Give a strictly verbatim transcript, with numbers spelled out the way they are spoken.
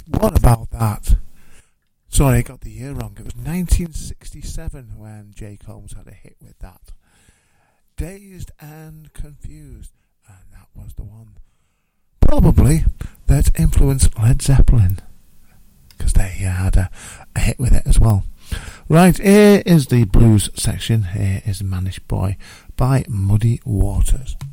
What about that? Sorry, I got the year wrong. It was nineteen sixty-seven when Jake Holmes had a hit with that. Dazed and Confused. And that was the one, probably, that influenced Led Zeppelin. Because they had a, a hit with it as well. Right, here is the blues section. Here is Mannish Boy by Muddy Waters.